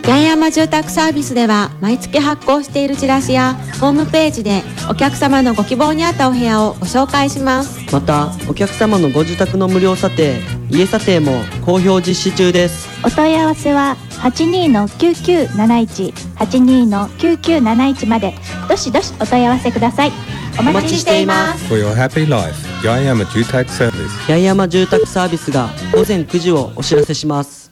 八重山住宅サービスでは毎月発行しているチラシやホームページでお客様のご希望に合ったお部屋をご紹介します。 またお客様のご自宅の無料査定、家査定も好評実施中です。 お問い合わせは 82-9971 82-9971 までどしどしお問い合わせください。お待ちしています。 For your happy life 八重山住宅サービス。 八重山住宅サービスが午前9時をお知らせします。